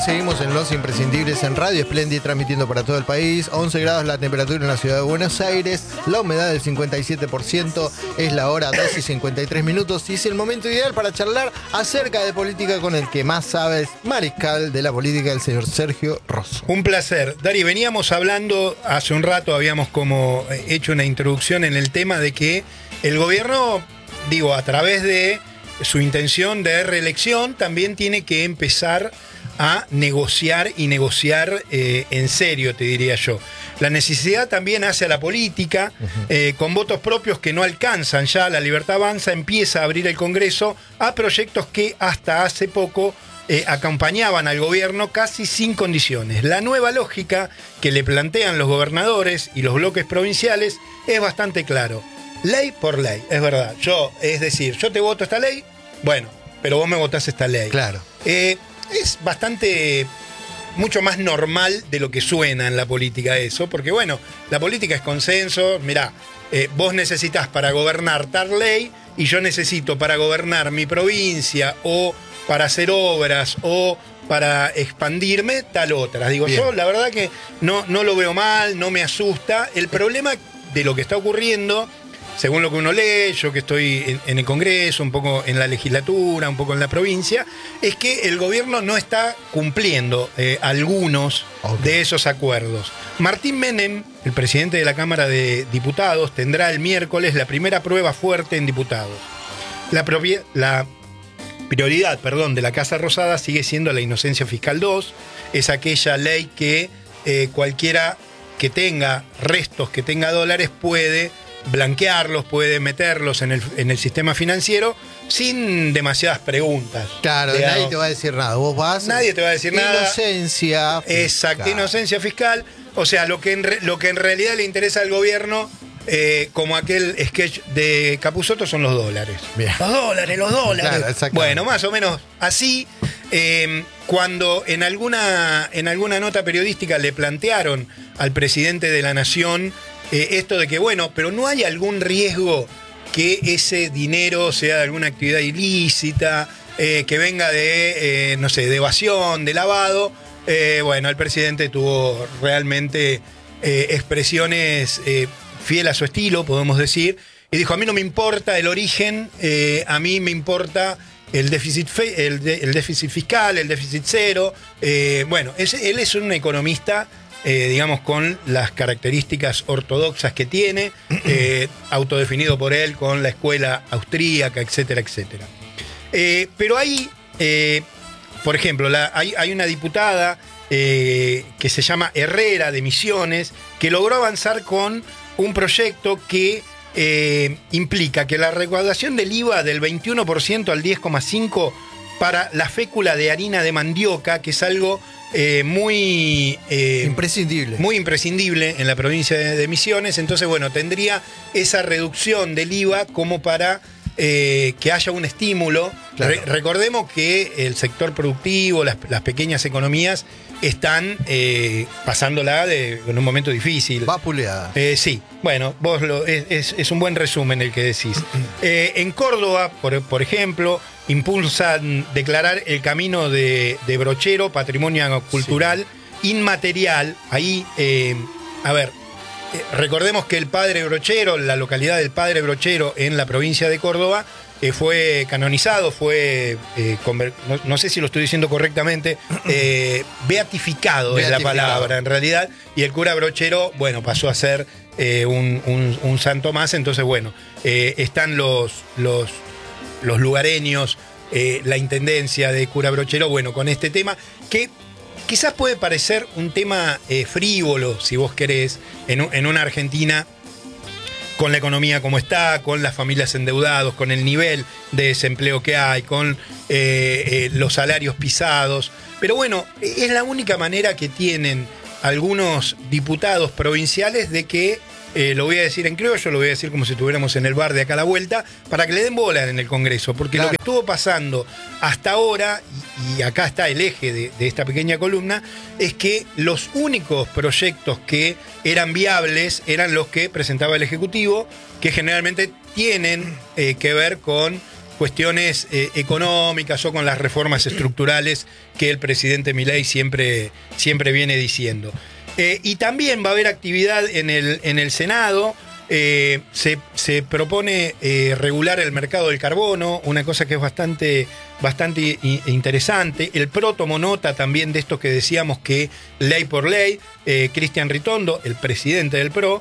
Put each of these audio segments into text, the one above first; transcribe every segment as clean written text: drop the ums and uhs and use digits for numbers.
seguimos en Los Imprescindibles en Radio Splendid, transmitiendo para todo el país. 11 grados la temperatura en la ciudad de Buenos Aires, la humedad del 57%, es la hora 2 y 53 minutos y es el momento ideal para charlar acerca de política con el que más sabe, es mariscal de la política, el señor Sergio Rosso. Un placer. Dari, veníamos hablando hace un rato, habíamos como hecho una introducción en el tema de que el gobierno, a través de su intención de reelección, también tiene que empezar a negociar y negociar en serio, te diría yo. La necesidad también hace a la política, con votos propios que no alcanzan ya. La Libertad Avanza empieza a abrir el Congreso a proyectos que hasta hace poco acompañaban al gobierno casi sin condiciones. La nueva lógica que le plantean los gobernadores y los bloques provinciales es bastante claro. Ley por ley, es verdad. Yo te voto esta ley, bueno, pero vos me votás esta ley. Claro. Es mucho más normal de lo que suena en la política eso, porque la política es consenso. Mirá, vos necesitas para gobernar tal ley y yo necesito para gobernar mi provincia o para hacer obras o para expandirme tal otra. Bien. Yo la verdad que no lo veo mal, no me asusta. El problema de lo que está ocurriendo, según lo que uno lee, yo que estoy en el Congreso, un poco en la legislatura, un poco en la provincia, es que el gobierno no está cumpliendo algunos de esos acuerdos. Martín Menem, el presidente de la Cámara de Diputados, tendrá el miércoles la primera prueba fuerte en diputados. La prioridad de la Casa Rosada sigue siendo la inocencia fiscal 2, es aquella ley que cualquiera que tenga restos, que tenga dólares, puede blanquearlos, puede meterlos en el sistema financiero sin demasiadas preguntas. Claro, nadie te va a decir nada. Vos vas. Nadie te va a decir nada. Inocencia fiscal. Exacto, inocencia fiscal. O sea, lo que en realidad le interesa al gobierno, como aquel sketch de Capusotto, son los dólares. Bien. Los dólares. Claro, bueno, más o menos así. Cuando en alguna nota periodística le plantearon al presidente de la Nación esto de que, pero no hay algún riesgo que ese dinero sea de alguna actividad ilícita, que venga de evasión, de lavado. El presidente tuvo realmente expresiones fiel a su estilo, podemos decir, y dijo: a mí no me importa el origen, a mí me importa el déficit fiscal, el déficit cero. Él es un economista, con las características ortodoxas que tiene, autodefinido por él con la escuela austríaca, etcétera, etcétera. Pero hay, por ejemplo, hay una diputada que se llama Herrera, de Misiones, que logró avanzar con un proyecto que implica que la recaudación del IVA del 21% al 10,5% para la fécula de harina de mandioca, que es algo muy imprescindible en la provincia de Misiones. Entonces, tendría esa reducción del IVA como para que haya un estímulo. Claro. Recordemos que el sector productivo, las pequeñas economías, están pasándola en un momento difícil. Vapuleada. Sí, es un buen resumen el que decís. En Córdoba, por ejemplo, impulsan declarar el camino de Brochero patrimonio cultural inmaterial. Ahí, recordemos que el Padre Brochero, la localidad del Padre Brochero en la provincia de Córdoba, fue canonizado, no sé si lo estoy diciendo correctamente, beatificado es la palabra en realidad, y el cura Brochero, pasó a ser un santo más. Entonces, están los lugareños, la intendencia de cura Brochero, con este tema que quizás puede parecer un tema frívolo, si vos querés, en una Argentina con la economía como está, con las familias endeudadas, con el nivel de desempleo que hay, con los salarios pisados. Pero es la única manera que tienen algunos diputados provinciales de que, lo voy a decir en criollo, lo voy a decir como si estuviéramos en el bar de acá a la vuelta, para que le den bola en el Congreso. Porque Lo que estuvo pasando hasta ahora, y acá está el eje de esta pequeña columna, es que los únicos proyectos que eran viables eran los que presentaba el Ejecutivo, que generalmente tienen que ver con cuestiones económicas o con las reformas estructurales que el presidente Milei siempre viene diciendo. Y también va a haber actividad en el Senado. Se propone regular el mercado del carbono, una cosa que es bastante interesante. El PRO tomó nota también de esto que decíamos, que ley por ley. Cristian Ritondo, el presidente del PRO,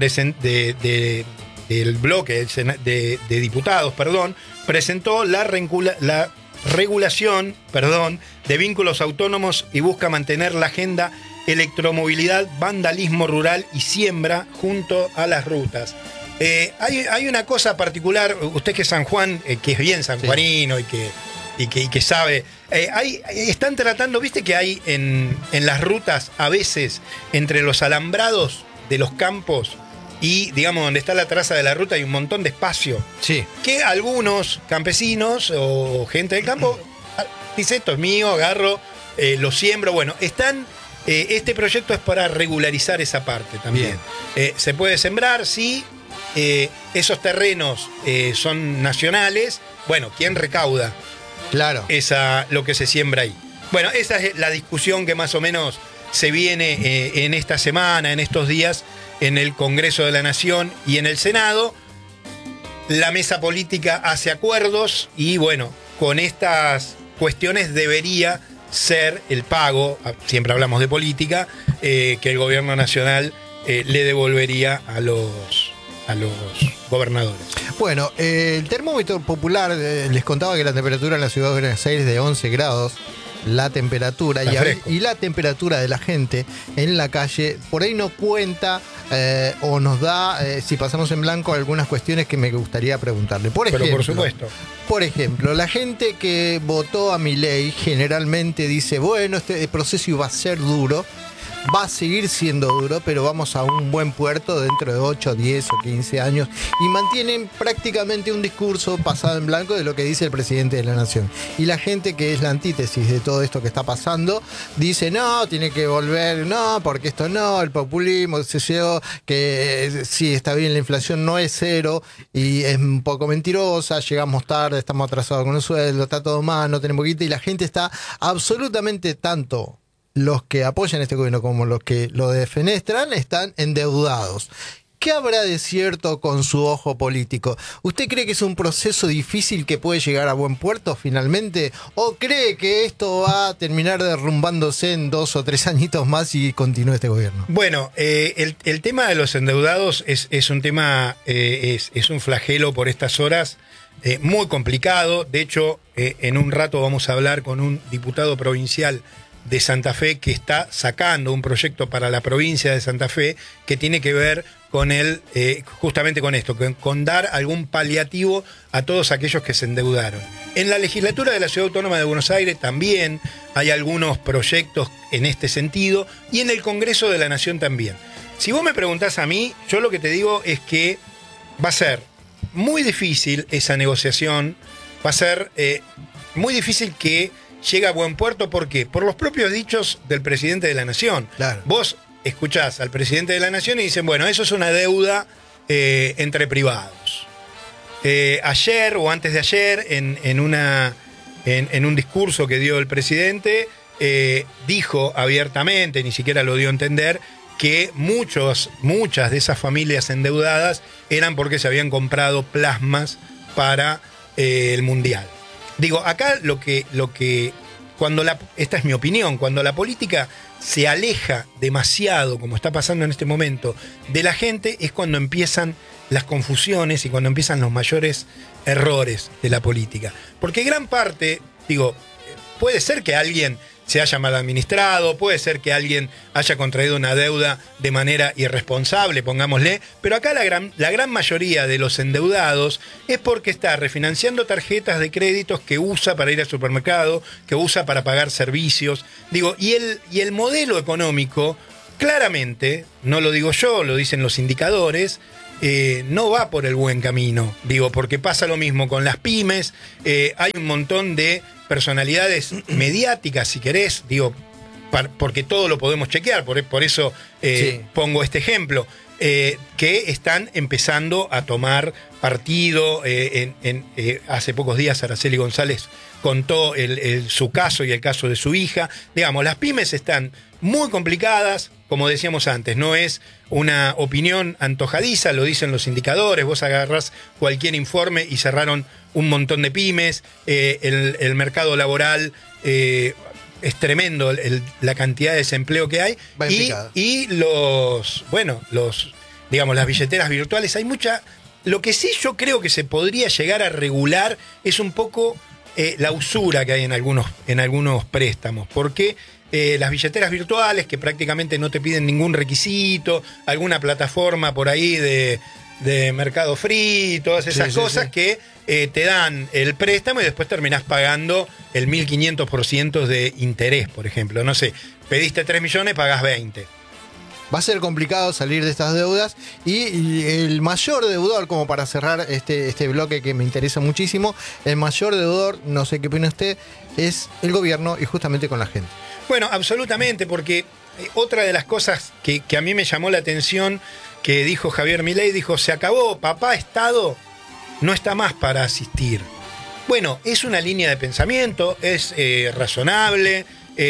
del bloque de diputados, presentó la regulación de vínculos autónomos y busca mantener la agenda electromovilidad, vandalismo rural y siembra junto a las rutas. Hay una cosa particular, usted que es San Juan, que es bien sanjuanino, sí, y que sabe, están tratando, viste que hay en las rutas a veces entre los alambrados de los campos y, digamos, donde está la traza de la ruta hay un montón de espacio. Sí. Que algunos campesinos o gente del campo dice, esto es mío, agarro, lo siembro. Bueno, este proyecto es para regularizar esa parte también. Se puede sembrar, sí. Esos terrenos son nacionales. Bueno, ¿quién recauda? Claro. Lo que se siembra ahí. Bueno, esa es la discusión que más o menos se viene en esta semana, en estos días, en el Congreso de la Nación y en el Senado. La mesa política hace acuerdos y, bueno, con estas cuestiones debería ser el pago, siempre hablamos de política, que el gobierno nacional le devolvería a los gobernadores. Bueno, el termómetro popular les contaba que la temperatura en la ciudad de Buenos Aires es de 11 grados. La temperatura y la temperatura de la gente en la calle por ahí no cuenta o nos da, si pasamos en blanco, algunas cuestiones que me gustaría preguntarle. Pero por supuesto. Por ejemplo, la gente que votó a Milei generalmente dice, bueno, este proceso iba a ser duro, va a seguir siendo duro, pero vamos a un buen puerto dentro de 8, 10 o 15 años, y mantienen prácticamente un discurso pasado en blanco de lo que dice el presidente de la Nación. Y la gente que es la antítesis de todo esto que está pasando dice, no, tiene que volver, no, porque esto no, el populismo, que sí, está bien, la inflación no es cero y es un poco mentirosa, llegamos tarde, estamos atrasados con el sueldo, está todo mal, no tenemos guita, y la gente está absolutamente, tanto los que apoyan este gobierno como los que lo defenestran, están endeudados. ¿Qué habrá de cierto con su ojo político? ¿Usted cree que es un proceso difícil que puede llegar a buen puerto finalmente? ¿O cree que esto va a terminar derrumbándose en 2 o 3 añitos más y continúe este gobierno? Bueno, el tema de los endeudados es un tema, es un flagelo por estas horas, muy complicado. De hecho, en un rato vamos a hablar con un diputado provincial de Santa Fe que está sacando un proyecto para la provincia de Santa Fe que tiene que ver con justamente con esto, con dar algún paliativo a todos aquellos que se endeudaron. En la legislatura de la Ciudad Autónoma de Buenos Aires también hay algunos proyectos en este sentido y en el Congreso de la Nación también. Si vos me preguntás a mí, yo lo que te digo es que va a ser muy difícil esa negociación, va a ser muy difícil que llega a buen puerto. ¿Por qué? Por los propios dichos del presidente de la Nación. Claro. Vos escuchás al presidente de la Nación y dicen, bueno, eso es una deuda entre privados. Ayer o antes de ayer, en un discurso que dio el presidente, dijo abiertamente, ni siquiera lo dio a entender, que muchas de esas familias endeudadas eran porque se habían comprado plasmas para el Mundial. Digo, acá esta es mi opinión, cuando la política se aleja demasiado, como está pasando en este momento, de la gente, es cuando empiezan las confusiones y cuando empiezan los mayores errores de la política. Porque gran parte, digo, puede ser que alguien se haya mal administrado, puede ser que alguien haya contraído una deuda de manera irresponsable, pongámosle, pero acá la gran mayoría de los endeudados es porque está refinanciando tarjetas de créditos que usa para ir al supermercado, que usa para pagar servicios. Digo, y el modelo económico, claramente, no lo digo yo, lo dicen los indicadores, no va por el buen camino. Digo, porque pasa lo mismo con las pymes, hay un montón de personalidades mediáticas, si querés, digo, porque todo lo podemos chequear, por eso pongo este ejemplo. que están empezando a tomar partido. Hace pocos días Araceli González contó su caso y el caso de su hija. Digamos, las pymes están muy complicadas, como decíamos antes, no es una opinión antojadiza, lo dicen los indicadores, vos agarrás cualquier informe y cerraron un montón de pymes, el mercado laboral es tremendo la cantidad de desempleo que hay, y las billeteras virtuales, hay mucha. Lo que sí yo creo que se podría llegar a regular es un poco la usura que hay en algunos préstamos, porque las billeteras virtuales que prácticamente no te piden ningún requisito, alguna plataforma por ahí de Mercado Free, todas esas cosas que te dan el préstamo y después terminás pagando el 1500% de interés, por ejemplo. No sé, pediste 3 millones, pagás 20. Va a ser complicado salir de estas deudas y el mayor deudor, como para cerrar este bloque que me interesa muchísimo, el mayor deudor, no sé qué opina usted, es el gobierno y justamente con la gente. Bueno, absolutamente, porque otra de las cosas que a mí me llamó la atención que dijo Javier Milei, dijo, se acabó, papá Estado no está más para asistir. Bueno, es una línea de pensamiento, es razonable,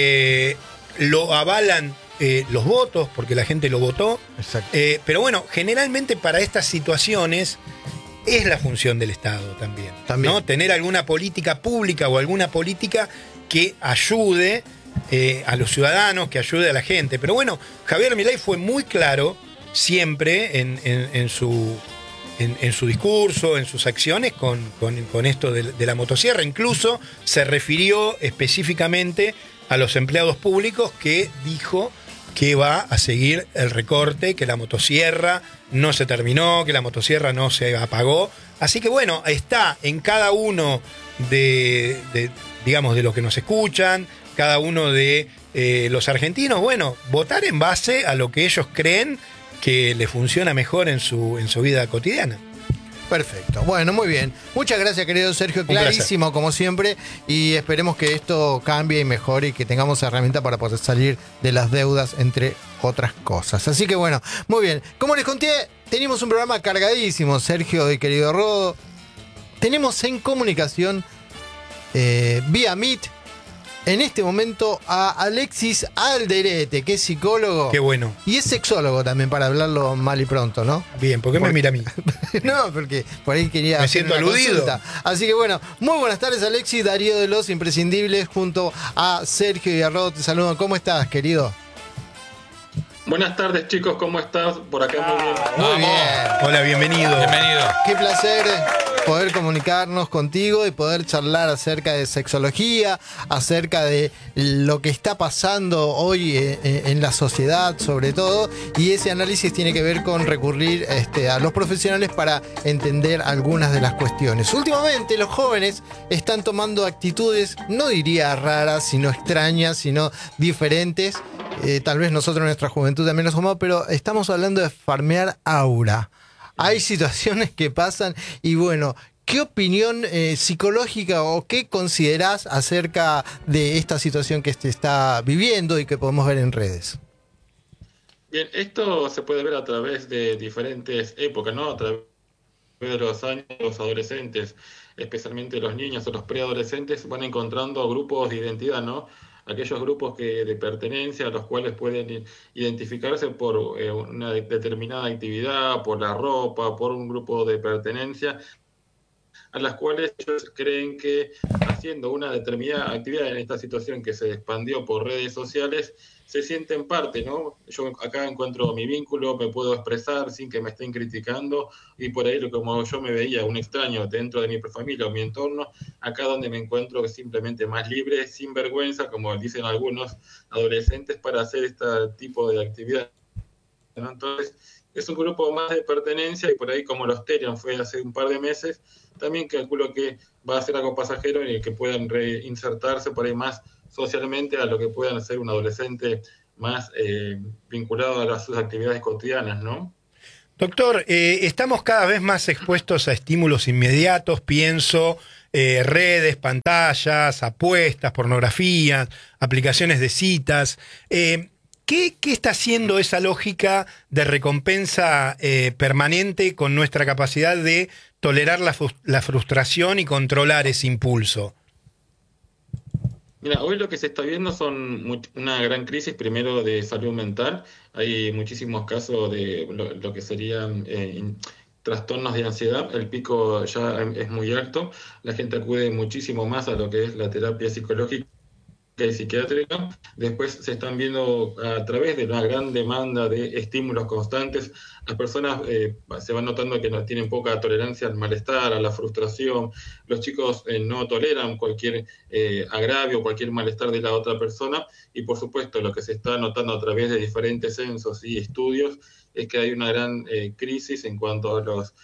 lo avalan los votos, porque la gente lo votó. Exacto. Pero bueno, generalmente para estas situaciones es la función del Estado también. ¿No? Tener alguna política pública o alguna política que ayude a los ciudadanos, que ayude a la gente. Pero bueno, Javier Milei fue muy claro siempre en su discurso, en sus acciones con esto de la motosierra. Incluso se refirió específicamente a los empleados públicos, que dijo que va a seguir el recorte, que la motosierra no se terminó, que la motosierra no se apagó. Así que bueno, está en cada uno de los que nos escuchan, cada uno de los argentinos, bueno, votar en base a lo que ellos creen que les funciona mejor en su vida cotidiana. Perfecto. Bueno, muy bien. Muchas gracias, querido Sergio. Clarísimo, como siempre. Y esperemos que esto cambie y mejore y que tengamos herramientas para poder salir de las deudas, entre otras cosas. Así que bueno, muy bien. Como les conté, tenemos un programa cargadísimo, Sergio y querido Rodo. Tenemos en comunicación vía Meet en este momento a Alexis Alderete, que es psicólogo. Qué bueno. Y es sexólogo también, para hablarlo mal y pronto, ¿no? Bien, ¿por qué me mira a mí? No, porque por ahí quería me siento aludido. Consulta. Así que bueno, muy buenas tardes, Alexis. Darío de los Imprescindibles junto a Sergio y a Rod. Te saludan. ¿Cómo estás, querido? Buenas tardes, chicos, ¿cómo estás? Por acá muy bien. Muy bien. Hola, bienvenido. Qué placer poder comunicarnos contigo y poder charlar acerca de sexología, acerca de lo que está pasando hoy en la sociedad, sobre todo, y ese análisis tiene que ver con recurrir a los profesionales para entender algunas de las cuestiones. Últimamente los jóvenes están tomando actitudes, no diría raras, sino extrañas, sino diferentes. Tal vez nosotros en nuestra juventud también lo somos, pero estamos hablando de farmear aura. Hay situaciones que pasan y bueno, ¿qué opinión psicológica o qué considerás acerca de esta situación que se está viviendo y que podemos ver en redes? Bien, esto se puede ver a través de diferentes épocas, ¿no? A través de los años, los adolescentes, especialmente los niños o los preadolescentes, van encontrando grupos de identidad, ¿no? Aquellos grupos de pertenencia a los cuales pueden identificarse por una determinada actividad, por la ropa, por un grupo de pertenencia, a las cuales ellos creen que haciendo una determinada actividad en esta situación que se expandió por redes sociales, se sienten parte, ¿no? Yo acá encuentro mi vínculo, me puedo expresar sin que me estén criticando, y por ahí, como yo me veía un extraño dentro de mi familia o mi entorno, acá donde me encuentro simplemente más libre, sin vergüenza, como dicen algunos adolescentes, para hacer este tipo de actividad, ¿no? Entonces, es un grupo más de pertenencia, y por ahí, como los Terian fue hace un par de meses, también calculo que va a ser algo pasajero y que puedan reinsertarse por ahí más socialmente a lo que puedan ser un adolescente más vinculado a sus actividades cotidianas, ¿no? Doctor, estamos cada vez más expuestos a estímulos inmediatos, pienso, redes, pantallas, apuestas, pornografía, aplicaciones de citas. ¿Qué está haciendo esa lógica de recompensa permanente con nuestra capacidad de tolerar la frustración y controlar ese impulso? Mira, hoy lo que se está viendo son una gran crisis, primero de salud mental. Hay muchísimos casos de lo que serían trastornos de ansiedad. El pico ya es muy alto. La gente acude muchísimo más a lo que es la terapia psicológica y psiquiátrica. Después se están viendo a través de una gran demanda de estímulos constantes. Las personas se van notando que no tienen poca tolerancia al malestar, a la frustración. Los chicos no toleran cualquier agravio, cualquier malestar de la otra persona. Y por supuesto, lo que se está notando a través de diferentes censos y estudios es que hay una gran crisis en cuanto a los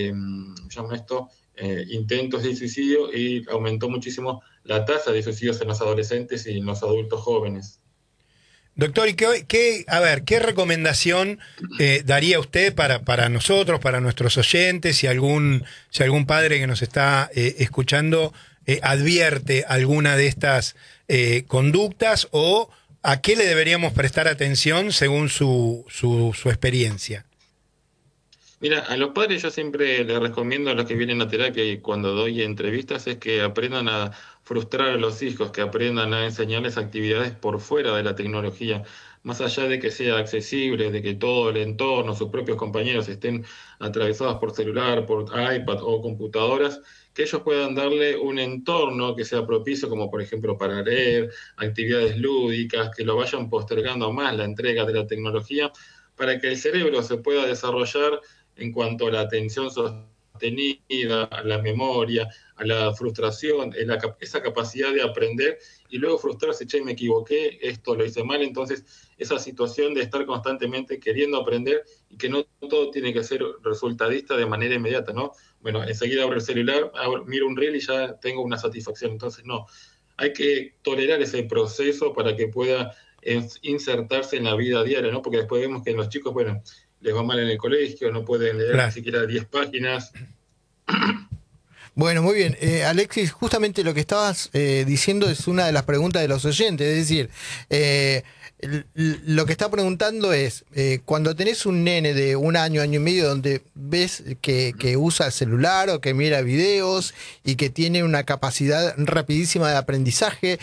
intentos de suicidio, y aumentó muchísimo la tasa de suicidios en los adolescentes y en los adultos jóvenes. Doctor, ¿y qué recomendación daría usted para nosotros, para nuestros oyentes, si algún padre que nos está escuchando advierte alguna de estas conductas, o a qué le deberíamos prestar atención según su experiencia? Mira, a los padres yo siempre les recomiendo a los que vienen a terapia y cuando doy entrevistas es que aprendan a frustrar a los hijos, que aprendan a enseñarles actividades por fuera de la tecnología, más allá de que sea accesible, de que todo el entorno, sus propios compañeros estén atravesados por celular, por iPad o computadoras, que ellos puedan darle un entorno que sea propicio, como por ejemplo para leer, actividades lúdicas, que lo vayan postergando más la entrega de la tecnología, para que el cerebro se pueda desarrollar en cuanto a la atención sostenida, a la memoria, a la frustración, esa capacidad de aprender y luego frustrarse, che, me equivoqué, esto lo hice mal. Entonces, esa situación de estar constantemente queriendo aprender y que no todo tiene que ser resultadista de manera inmediata, ¿no? Bueno, enseguida abro el celular, miro un reel y ya tengo una satisfacción. Entonces, no, hay que tolerar ese proceso para que pueda insertarse en la vida diaria, ¿no? Porque después vemos que los chicos, bueno, les va mal en el colegio, no pueden leer ni siquiera 10 páginas. Bueno, muy bien. Alexis, justamente lo que estabas diciendo es una de las preguntas de los oyentes. Es decir, lo que está preguntando es, cuando tenés un nene de 1 año, año y medio, donde ves que usa el celular o que mira videos y que tiene una capacidad rapidísima de aprendizaje,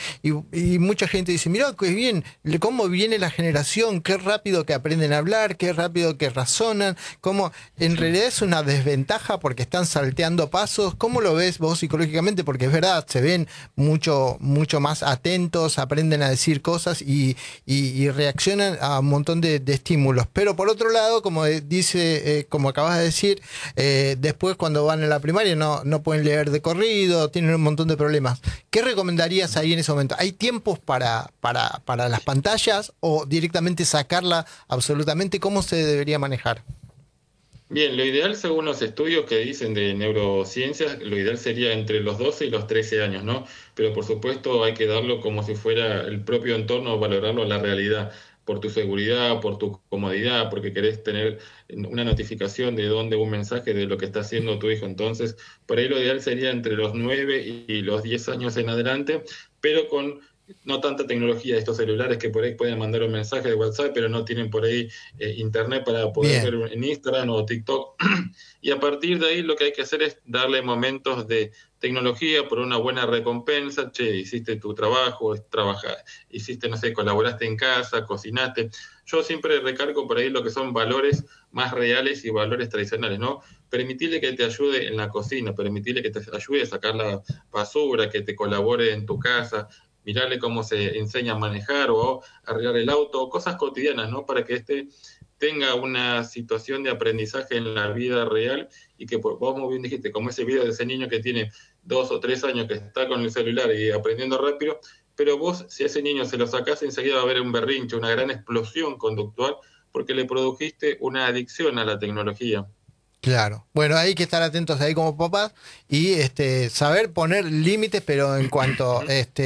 y mucha gente dice, mirá, qué bien, cómo viene la generación, qué rápido que aprenden a hablar, qué rápido que razonan, cómo en realidad es una desventaja porque están salteando pasos. ¿Cómo lo ves vos psicológicamente? Porque es verdad, se ven mucho más atentos, aprenden a decir cosas y reaccionan a un montón de estímulos. Pero por otro lado, como como acabas de decir, después cuando van a la primaria no pueden leer de corrido, tienen un montón de problemas. ¿Qué recomendarías ahí en ese momento? ¿Hay tiempos para las pantallas o directamente sacarla absolutamente? ¿Cómo se debería manejar? Bien, lo ideal, según los estudios que dicen de neurociencias, lo ideal sería entre los 12 y los 13 años, ¿no? Pero por supuesto hay que darlo como si fuera el propio entorno, valorarlo a la realidad, por tu seguridad, por tu comodidad, porque querés tener una notificación de dónde, un mensaje de lo que está haciendo tu hijo. Entonces, por ahí lo ideal sería entre los 9 y los 10 años en adelante, pero con no tanta tecnología, estos celulares que por ahí pueden mandar un mensaje de WhatsApp, pero no tienen por ahí internet para poder ver en Instagram o TikTok. Y a partir de ahí lo que hay que hacer es darle momentos de tecnología por una buena recompensa. Che, hiciste tu trabajo, hiciste, no sé, colaboraste en casa, cocinaste. Yo siempre recargo por ahí lo que son valores más reales y valores tradicionales, ¿no? Permitirle que te ayude en la cocina, permitirle que te ayude a sacar la basura, que te colabore en tu casa, mirarle cómo se enseña a manejar o arreglar el auto, cosas cotidianas, ¿no? Para que tenga una situación de aprendizaje en la vida real y que vos muy bien dijiste, como ese video de ese niño que tiene 2 o 3 años que está con el celular y aprendiendo rápido, pero vos, si a ese niño se lo sacás, enseguida va a haber un berrinche, una gran explosión conductual, porque le produjiste una adicción a la tecnología. Claro. Bueno, hay que estar atentos ahí como papás y saber poner límites, pero en cuanto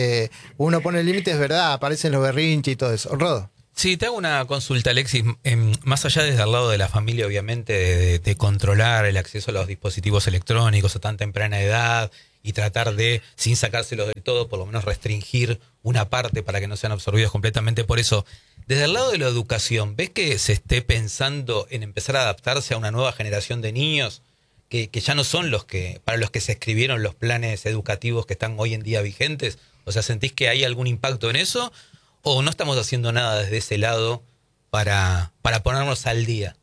uno pone límites, verdad, aparecen los berrinches y todo eso. Rodo. Sí, te hago una consulta, Alexis. Más allá desde el lado de la familia, obviamente, de controlar el acceso a los dispositivos electrónicos a tan temprana edad y tratar de, sin sacárselos del todo, por lo menos restringir una parte para que no sean absorbidos completamente por eso. Desde el lado de la educación, ¿ves que se esté pensando en empezar a adaptarse a una nueva generación de niños que ya no son para los que se escribieron los planes educativos que están hoy en día vigentes? O sea, ¿sentís que hay algún impacto en eso? ¿O no estamos haciendo nada desde ese lado para ponernos al día?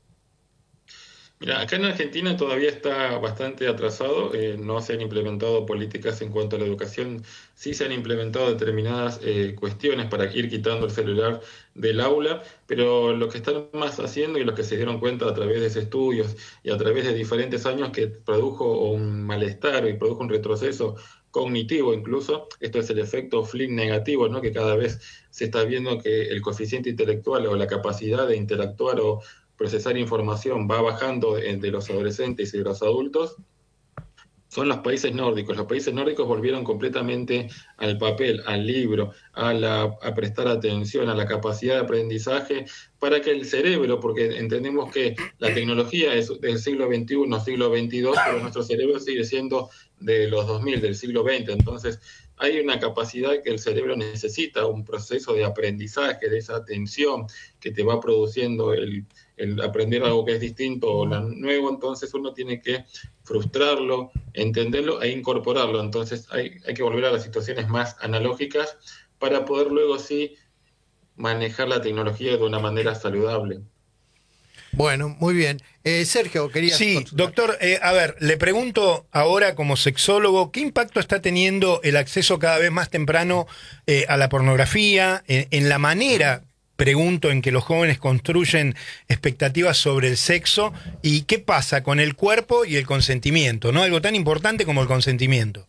Mira, acá en Argentina todavía está bastante atrasado, no se han implementado políticas en cuanto a la educación, sí se han implementado determinadas cuestiones para ir quitando el celular del aula, pero lo que están más haciendo y lo que se dieron cuenta a través de ese estudios y a través de diferentes años que produjo un malestar y produjo un retroceso cognitivo incluso, esto es el efecto Flynn negativo, ¿no? Que cada vez se está viendo que el coeficiente intelectual o la capacidad de interactuar o procesar información va bajando de los adolescentes y de los adultos, son los países nórdicos. Los países nórdicos volvieron completamente al papel, al libro, a prestar atención, a la capacidad de aprendizaje, para que el cerebro, porque entendemos que la tecnología es del siglo XXI, siglo XXII, pero nuestro cerebro sigue siendo de los 2000, del siglo XX. Entonces, hay una capacidad que el cerebro necesita, un proceso de aprendizaje, de esa atención que te va produciendo el aprender algo que es distinto o nuevo. Entonces uno tiene que frustrarlo, entenderlo e incorporarlo. Entonces hay que volver a las situaciones más analógicas para poder luego sí manejar la tecnología de una manera saludable. Bueno, muy bien. Sergio, querías Sí, consultar. doctor, a ver, le pregunto ahora como sexólogo, ¿qué impacto está teniendo el acceso cada vez más temprano a la pornografía, en la manera, pregunto, en que los jóvenes construyen expectativas sobre el sexo, y qué pasa con el cuerpo y el consentimiento, ¿no? Algo tan importante como el consentimiento.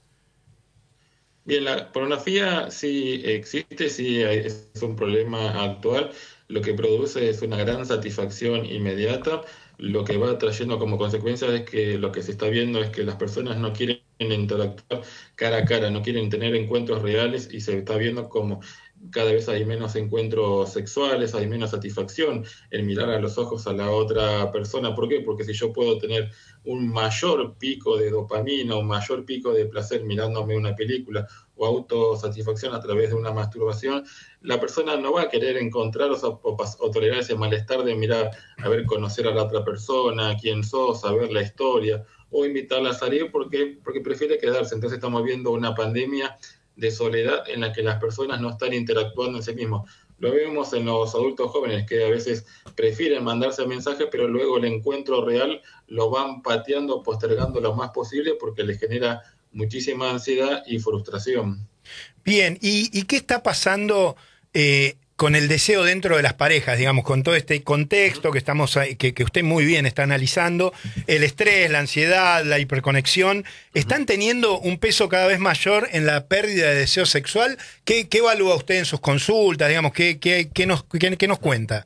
Bien, la pornografía sí existe, sí es un problema actual. Lo que produce es una gran satisfacción inmediata. Lo que va trayendo como consecuencia es que lo que se está viendo es que las personas no quieren interactuar cara a cara, no quieren tener encuentros reales, y se está viendo como cada vez hay menos encuentros sexuales, hay menos satisfacción en mirar a los ojos a la otra persona. ¿Por qué? Porque si yo puedo tener un mayor pico de dopamina, un mayor pico de placer mirándome una película o autosatisfacción a través de una masturbación, la persona no va a querer encontrar o tolerar ese malestar de mirar, a ver, conocer a la otra persona, quién sos, saber la historia, o invitarla a salir porque prefiere quedarse. Entonces estamos viendo una pandemia de soledad en la que las personas no están interactuando en sí mismos. Lo vemos en los adultos jóvenes que a veces prefieren mandarse mensajes, pero luego el encuentro real lo van pateando, postergando lo más posible porque les genera muchísima ansiedad y frustración. Bien, ¿y qué está pasando con el deseo dentro de las parejas, digamos, con todo este contexto que usted muy bien está analizando? El estrés, la ansiedad, la hiperconexión, ¿están teniendo un peso cada vez mayor en la pérdida de deseo sexual? ¿Qué evalúa usted en sus consultas? Digamos, ¿qué nos cuenta?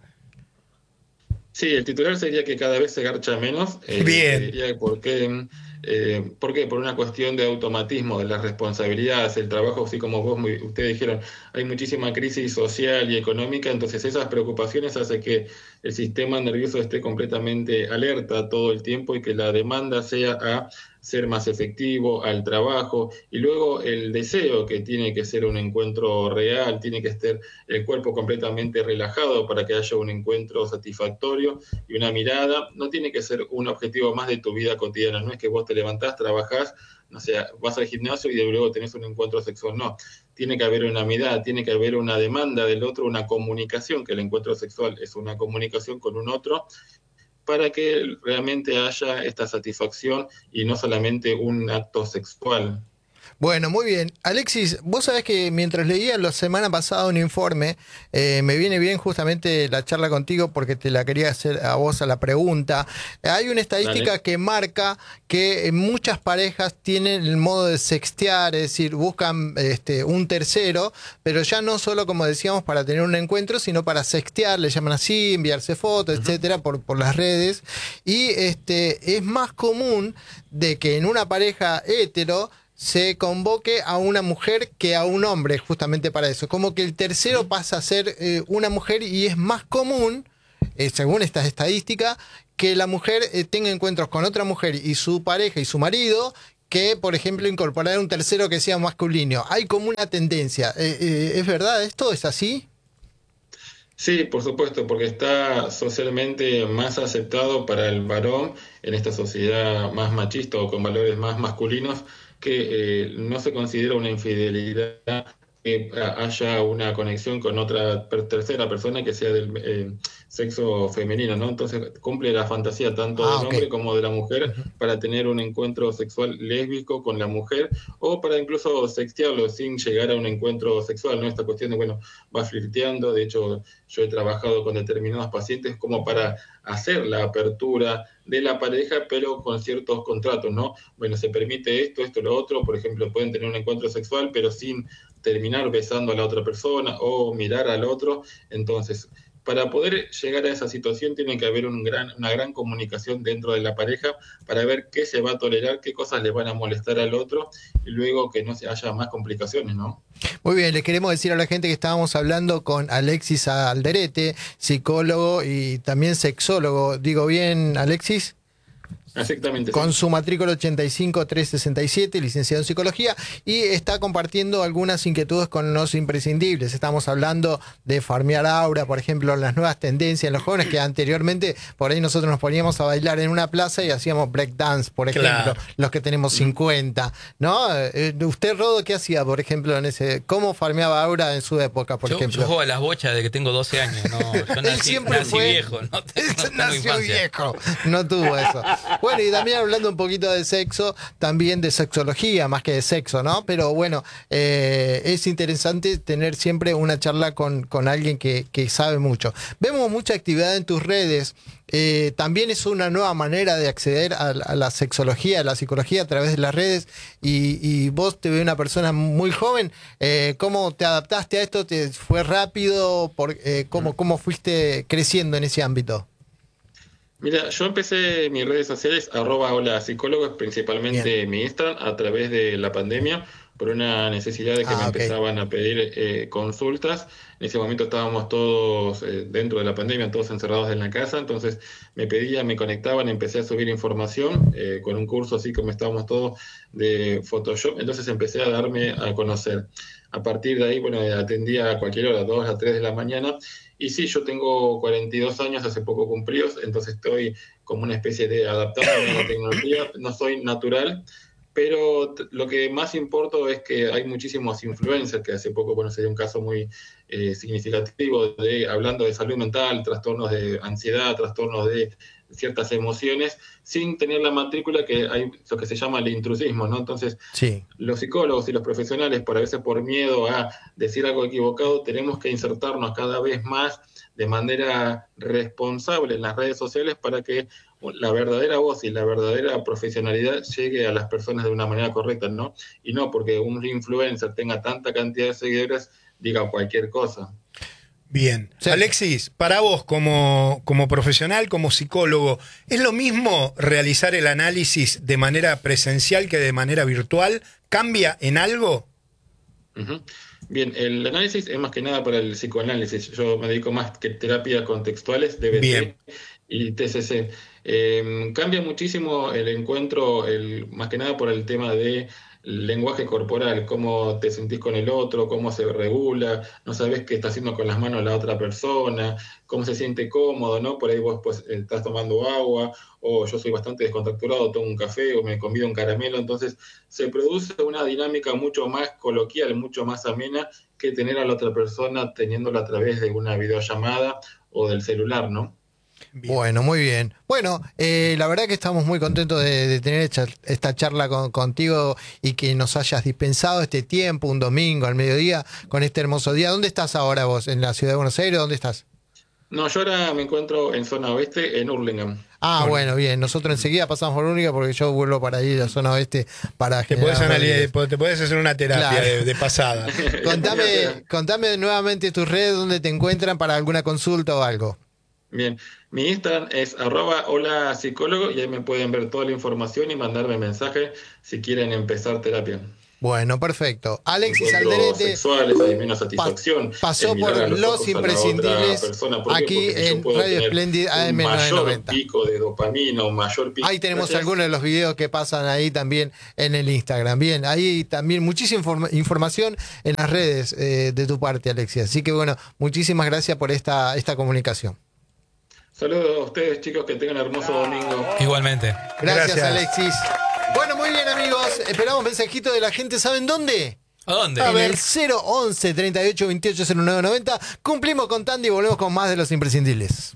Sí, el titular sería que cada vez se garcha menos. Bien. Diría ¿por qué? ¿Por qué? Por una cuestión de automatismo, de las responsabilidades, el trabajo, así como ustedes dijeron, hay muchísima crisis social y económica, entonces esas preocupaciones hacen que el sistema nervioso esté completamente alerta todo el tiempo y que la demanda sea a ser más efectivo, al trabajo, y luego el deseo, que tiene que ser un encuentro real, tiene que estar el cuerpo completamente relajado para que haya un encuentro satisfactorio, y una mirada no tiene que ser un objetivo más de tu vida cotidiana, no es que vos te levantás, trabajás, no sé, vas al gimnasio y luego tenés un encuentro sexual, no. Tiene que haber una mirada, tiene que haber una demanda del otro, una comunicación, que el encuentro sexual es una comunicación con un otro, para que realmente haya esta satisfacción y no solamente un acto sexual. Bueno, muy bien. Alexis, vos sabés que mientras leía la semana pasada un informe, me viene bien justamente la charla contigo porque te la quería hacer a vos a la pregunta. Hay una estadística Dale. que marca que muchas parejas tienen el modo de sextear, es decir, buscan un tercero, pero ya no solo, como decíamos, para tener un encuentro, sino para sextear, le llaman así, enviarse fotos, etcétera, por las redes. Y es más común de que en una pareja hetero se convoque a una mujer que a un hombre, justamente para eso. Como que el tercero pasa a ser una mujer, y es más común, según estas estadísticas, que la mujer tenga encuentros con otra mujer y su pareja y su marido, que, por ejemplo, incorporar un tercero que sea masculino. Hay como una tendencia. ¿Es verdad esto? ¿Es así? Sí, por supuesto, porque está socialmente más aceptado para el varón en esta sociedad más machista o con valores más masculinos que no se considera una infidelidad que haya una conexión con otra tercera persona que sea del sexo femenino, ¿no? Entonces cumple la fantasía tanto del Ok. hombre como de la mujer Ujú. para tener un encuentro sexual lésbico con la mujer o para incluso sextearlo sin llegar a un encuentro sexual, ¿no? Esta cuestión de, bueno, va flirteando, de hecho yo he trabajado con determinados pacientes como para hacer la apertura de la pareja, pero con ciertos contratos, ¿no? Bueno, se permite esto, esto, lo otro, por ejemplo, pueden tener un encuentro sexual, pero sin terminar besando a la otra persona o mirar al otro. Entonces, para poder llegar a esa situación tiene que haber una gran comunicación dentro de la pareja para ver qué se va a tolerar, qué cosas le van a molestar al otro y luego que no se haya más complicaciones, ¿no? Muy bien, le queremos decir a la gente que estábamos hablando con Alexis Alderete, psicólogo y también sexólogo. ¿Digo bien, Alexis? Exactamente, Con sí. su matrícula 85367, licenciado en psicología, y está compartiendo algunas inquietudes con los imprescindibles. Estamos hablando de farmear aura, por ejemplo, las nuevas tendencias en los jóvenes, que anteriormente por ahí nosotros nos poníamos a bailar en una plaza y hacíamos breakdance, por ejemplo, Claro. los que tenemos 50, ¿no? Usted, Rodo, ¿qué hacía, por ejemplo, en ese, cómo farmeaba aura en su época, por Yo ejemplo? juego a las bochas desde que tengo 12 años. No, yo Él nací, siempre nací fue viejo, no tengo, no tengo nació infancia. viejo, no tuvo eso. Bueno, y también hablando un poquito de sexo, también de sexología, más que de sexo, ¿no? Pero bueno, es interesante tener siempre una charla con alguien que sabe mucho. Vemos mucha actividad en tus redes. También es una nueva manera de acceder a la sexología, a la psicología a través de las redes. Y vos te ves una persona muy joven. ¿Cómo te adaptaste a esto? ¿Te fue rápido? ¿Cómo fuiste creciendo en ese ámbito? Mira, yo empecé mis redes sociales, @hola psicólogos, Bien. principalmente mi Instagram, a través de la pandemia, por una necesidad de que me Ah, ok. empezaban a pedir consultas. En ese momento estábamos todos dentro de la pandemia, todos encerrados en la casa, entonces me pedían, me conectaban, empecé a subir información con un curso así como estábamos todos de Photoshop, entonces empecé a darme a conocer. A partir de ahí, bueno, atendía a cualquier hora, 2 a 3 de la mañana. Y sí, yo tengo 42 años, hace poco cumplidos, entonces estoy como una especie de adaptándome a la tecnología. No soy natural, pero lo que más importa es que hay muchísimos influencers, que hace poco, bueno, sería un caso muy significativo, hablando de salud mental, trastornos de ansiedad, trastornos de ciertas emociones, sin tener la matrícula que hay lo que se llama el intrusismo, ¿no? Entonces, Sí. los psicólogos y los profesionales, por a veces por miedo a decir algo equivocado, tenemos que insertarnos cada vez más de manera responsable en las redes sociales para que la verdadera voz y la verdadera profesionalidad llegue a las personas de una manera correcta, ¿no? Y no porque un influencer tenga tanta cantidad de seguidores, diga cualquier cosa. Bien. Sí. Alexis, para vos como profesional, como psicólogo, ¿es lo mismo realizar el análisis de manera presencial que de manera virtual? ¿Cambia en algo? Uh-huh. Bien, el análisis es más que nada para el psicoanálisis. Yo me dedico más que terapias contextuales, Bien, DBT y TCC. Cambia muchísimo el encuentro, más que nada por el tema de lenguaje corporal, cómo te sentís con el otro, cómo se regula, no sabés qué está haciendo con las manos la otra persona, cómo se siente cómodo, ¿no? Por ahí vos pues estás tomando agua, o yo soy bastante descontracturado, tomo un café o me convido un caramelo, entonces se produce una dinámica mucho más coloquial, mucho más amena que tener a la otra persona teniéndola a través de una videollamada o del celular, ¿no? bien. Bueno, muy bien. Bueno, la verdad que estamos muy contentos de tener esta charla contigo y que nos hayas dispensado este tiempo, un domingo al mediodía, con este hermoso día. ¿Dónde estás ahora vos? ¿En la ciudad de Buenos Aires? ¿Dónde estás? No, yo ahora me encuentro en zona oeste, en Hurlingham. Ah, bueno, bien. Nosotros enseguida pasamos por Única porque yo vuelvo para ir a la zona oeste para Te podés, General Rodríguez. te podés hacer una terapia Claro. de pasada. Contame nuevamente tus redes donde te encuentran para alguna consulta o algo. Bien, mi Instagram es @hola psicólogo y ahí me pueden ver toda la información y mandarme mensaje si quieren empezar terapia. Bueno, perfecto. Alexis Encuentros Alderete sexuales, hay menos satisfacción. pasó en mirar por a los ojos a la imprescindibles otra persona. ¿Por qué? aquí Porque yo en puedo Radio tener Splendid AM un mayor 990. pico de dopamina, un mayor pico. Ahí tenemos Gracias. algunos de los videos que pasan ahí también en el Instagram. Bien, ahí también muchísima información en las redes de tu parte, Alexis. Así que bueno, muchísimas gracias por esta comunicación. Saludos a ustedes, chicos, que tengan hermoso domingo. Igualmente. Gracias, Alexis. Bueno, muy bien, amigos. Esperamos mensajito de la gente. ¿Saben dónde? ¿A dónde? En el 011 38 28 09 90. Cumplimos con Tandy y volvemos con más de los imprescindibles.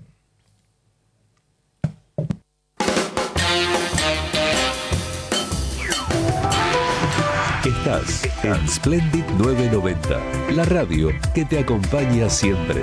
Estás en Splendid 990, la radio que te acompaña siempre.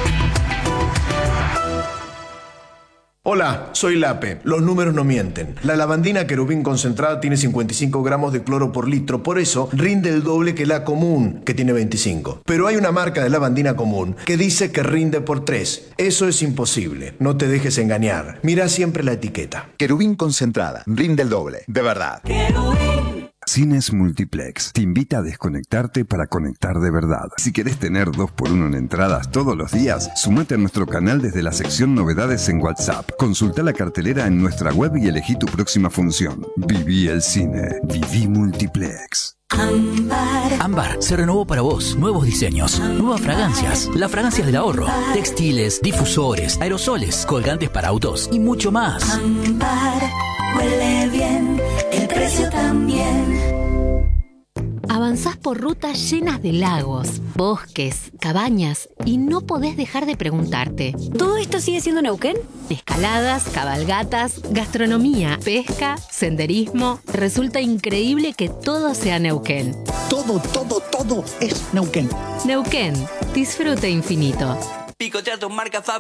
Hola, soy Lape. Los números no mienten. La lavandina querubín concentrada tiene 55 gramos de cloro por litro, por eso rinde el doble que la común, que tiene 25. Pero hay una marca de lavandina común que dice que rinde por 3. Eso es imposible. No te dejes engañar. Mira siempre la etiqueta. Querubín concentrada, rinde el doble, de verdad. Cines Multiplex te invita a desconectarte para conectar de verdad. Si querés tener 2x1 en entradas todos los días, sumate a nuestro canal desde la sección Novedades en WhatsApp. Consulta la cartelera en nuestra web y elegí tu próxima función. Viví el cine. Viví Multiplex. Ámbar se renovó para vos. Nuevos diseños, nuevas fragancias, las fragancias del ahorro, textiles, difusores, aerosoles, colgantes para autos y mucho más. Ámbar huele bien, el precio también. Avanzás por rutas llenas de lagos, bosques, cabañas y no podés dejar de preguntarte: ¿todo esto sigue siendo Neuquén? Escaladas, cabalgatas, gastronomía, pesca, senderismo. Resulta increíble que todo sea Neuquén. Todo es Neuquén. Neuquén, disfrute infinito. Picotea tu marca favorita.